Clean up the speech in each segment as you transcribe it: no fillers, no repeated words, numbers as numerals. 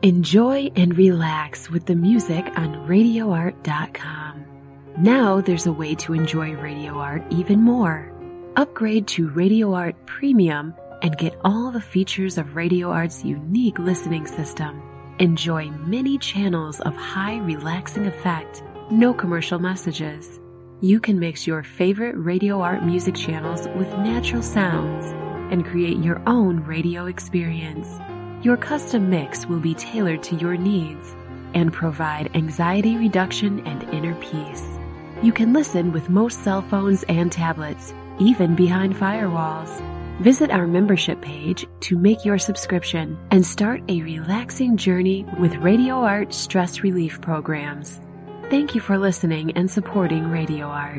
Enjoy and relax with the music on RadioArt.com. Now there's a way to enjoy Radio Art even more. Upgrade to Radio Art Premium and get all the features of Radio Art's unique listening system. Enjoy many channels of high relaxing effect, no commercial messages. You can mix your favorite Radio Art music channels with natural sounds and create your own radio experience. Your custom mix will be tailored to your needs and provide anxiety reduction and inner peace. You can listen with most cell phones and tablets, even behind firewalls. Visit our membership page to make your subscription and start a relaxing journey with Radio Art stress relief programs. Thank you for listening and supporting Radio Art.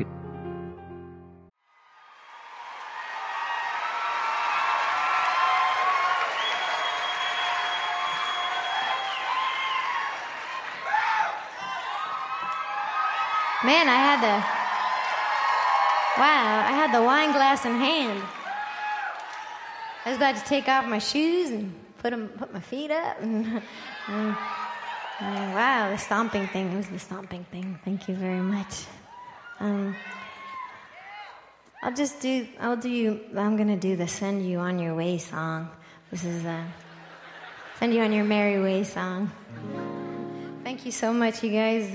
Man, I had the wine glass in hand. I was about to take off my shoes and put my feet up. Wow, the stomping thing. It was the stomping thing. Thank you very much. I'm going to do the Send You On Your Way song. This is Send You On Your Merry Way song. Thank you so much, you guys.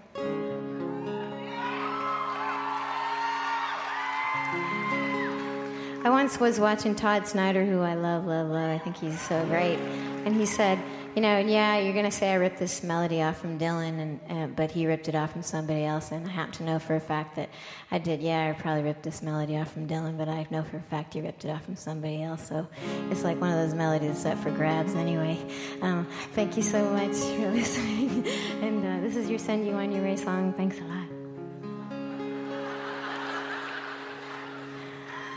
I once was watching Todd Snyder, who I love. I think he's so great. And he said, yeah, you're going to say I ripped this melody off from Dylan, but he ripped it off from somebody else. And I happen to know for a fact that I did. Yeah, I probably ripped this melody off from Dylan, but I know for a fact he ripped it off from somebody else. So it's like one of those melodies that's up for grabs anyway. Thank you so much for listening. And this is your Send You On Your Way song. Thanks a lot.